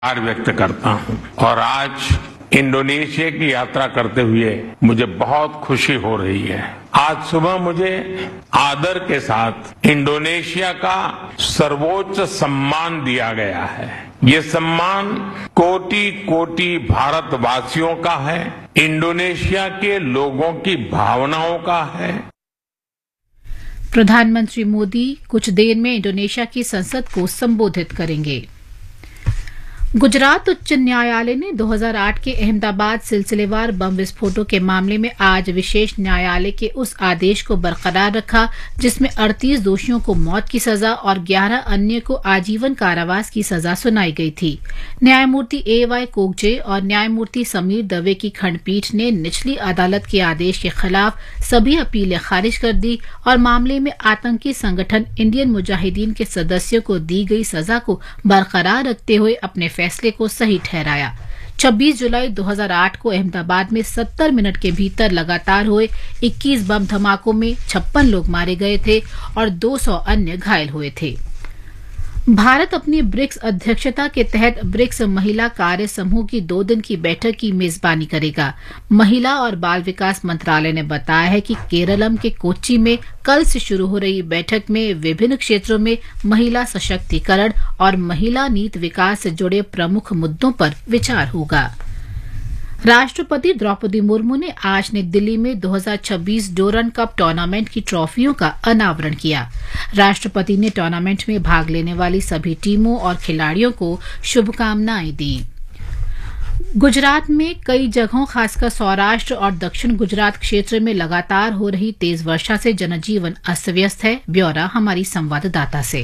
आभार व्यक्त करता हूं और आज इंडोनेशिया की यात्रा करते हुए मुझे बहुत खुशी हो रही है। आज सुबह मुझे आदर के साथ इंडोनेशिया का सर्वोच्च सम्मान दिया गया है। ये सम्मान कोटि कोटि भारतवासियों का है, इंडोनेशिया के लोगों की भावनाओं का है। प्रधानमंत्री मोदी कुछ देर में इंडोनेशिया की संसद को संबोधित करेंगे। गुजरात उच्च न्यायालय ने 2008 के अहमदाबाद सिलसिलेवार बम विस्फोटों के मामले में आज विशेष न्यायालय के उस आदेश को बरकरार रखा जिसमें 38 दोषियों को मौत की सजा और 11 अन्य को आजीवन कारावास की सजा सुनाई गई थी। न्यायमूर्ति A.Y. कोगजे और न्यायमूर्ति समीर दवे की खंडपीठ ने निचली अदालत के आदेश के खिलाफ सभी अपीलें खारिज कर दी और मामले में आतंकी संगठन इंडियन मुजाहिदीन के सदस्यों को दी गई सजा को बरकरार रखते हुए अपने फैसले को सही ठहराया। 26 जुलाई 2008 को अहमदाबाद में 70 मिनट के भीतर लगातार हुए 21 बम धमाकों में 56 लोग मारे गए थे और 200 अन्य घायल हुए थे। भारत अपनी ब्रिक्स अध्यक्षता के तहत ब्रिक्स महिला कार्य समूह की 2 दिन की बैठक की मेजबानी करेगा। महिला और बाल विकास मंत्रालय ने बताया है कि केरलम के कोच्चि में कल से शुरू हो रही बैठक में विभिन्न क्षेत्रों में महिला सशक्तिकरण और महिला नीति विकास से जुड़े प्रमुख मुद्दों पर विचार होगा। राष्ट्रपति द्रौपदी मुर्मू ने आज नई दिल्ली में 2026 डोरन कप टूर्नामेंट की ट्रॉफियों का अनावरण किया। राष्ट्रपति ने टूर्नामेंट में भाग लेने वाली सभी टीमों और खिलाड़ियों को शुभकामनाएं दी। गुजरात में कई जगहों खासकर सौराष्ट्र और दक्षिण गुजरात क्षेत्र में लगातार हो रही तेज वर्षा से जनजीवन अस्त व्यस्त है। ब्यौरा हमारी संवाददाता से।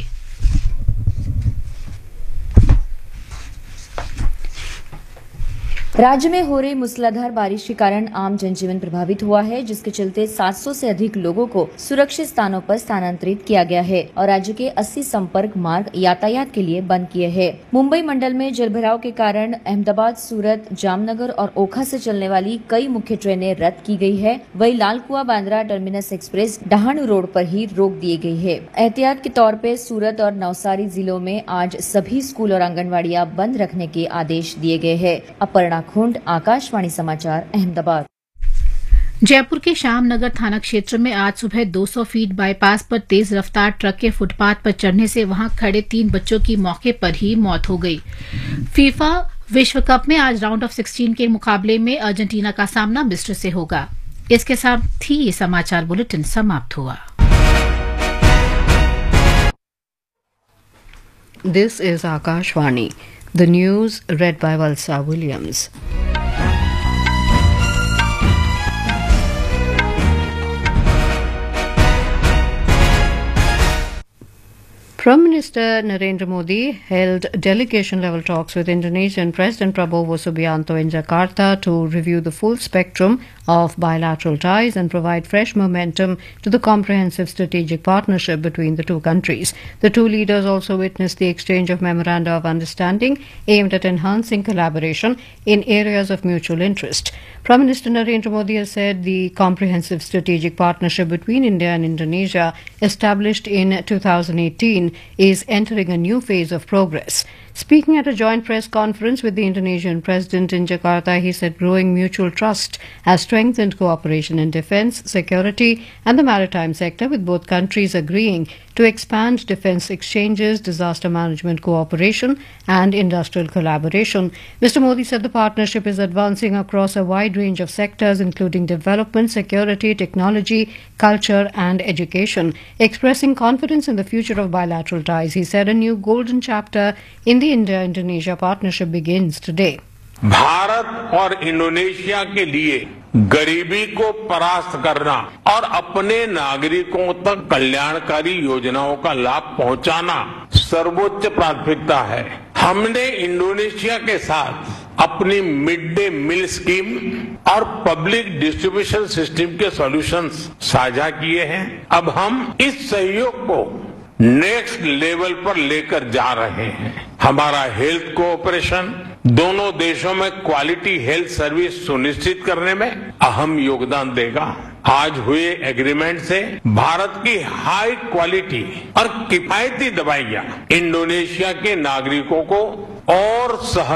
राज्य में हो रही मूसलाधार बारिश के कारण आम जनजीवन प्रभावित हुआ है, जिसके चलते 700 से अधिक लोगों को सुरक्षित स्थानों पर स्थानांतरित किया गया है और राज्य के 80 संपर्क मार्ग यातायात के लिए बंद किए हैं। मुंबई मंडल में जलभराव के कारण अहमदाबाद, सूरत, जामनगर और ओखा से चलने वाली कई मुख्य ट्रेनें रद्द की गई है। वहीं Lalkuan Bandra terminus express Dahanu road पर ही रोक दी गई है। एहतियात के तौर पर सूरत और नवसारी जिलों में आज सभी स्कूल और आंगनबाड़ियां बंद रखने के आदेश दिए गए हैं। अपर्णा खुंड, आकाशवाणी समाचार, अहमदाबाद। जयपुर के श्यामनगर थाना क्षेत्र में आज सुबह 200 फीट बाईपास पर तेज रफ्तार ट्रक के फुटपाथ पर चढ़ने से वहां खड़े 3 बच्चों की मौके पर ही मौत हो गई। फीफा विश्व कप में आज राउंड ऑफ 16 के मुकाबले में अर्जेंटीना का सामना मिस्र से होगा। इसके साथ ही ये समाचार बुलेटिन समाप्त हुआ। This is Akashvani. The news read by Valsa Williams. Prime Minister Narendra Modi held delegation-level talks with Indonesian President Prabowo Subianto in Jakarta to review the full spectrum of bilateral ties and provide fresh momentum to the comprehensive strategic partnership between the two countries. The two leaders also witnessed the exchange of memoranda of understanding aimed at enhancing collaboration in areas of mutual interest. Prime Minister Narendra Modi has said the comprehensive strategic partnership between India and Indonesia, established in 2018, is entering a new phase of progress. Speaking at a joint press conference with the Indonesian president in Jakarta, he said growing mutual trust has strengthened cooperation in defence, security and the maritime sector, with both countries agreeing to expand defence exchanges, disaster management cooperation and industrial collaboration. Mr. Modi said the partnership is advancing across a wide range of sectors, including development, security, technology, culture and education. Expressing confidence in the future of bilateral ties, he said a new golden chapter in the India-Indonesia partnership begins today. Bharat और Indonesia के लिए गरीबी को परास्त करना और अपने नागरिकों तक कल्याणकारी योजनाओं का लाभ पहुंचाना सर्वोच्च प्राथमिकता है। हमने इंडोनेशिया के साथ अपनी मिड डे मील स्कीम और पब्लिक डिस्ट्रीब्यूशन सिस्टम के सॉल्यूशंस साझा किए हैं। अब हम इस सहयोग को नेक्स्ट लेवल पर लेकर जा रहे हैं। हमारा हेल्थ कोऑपरेशन दोनों देशों में क्वालिटी हेल्थ सर्विस सुनिश्चित करने में अहम योगदान देगा। आज हुए एग्रीमेंट से भारत की हाई क्वालिटी और किफायती दवाइयां इंडोनेशिया के नागरिकों को और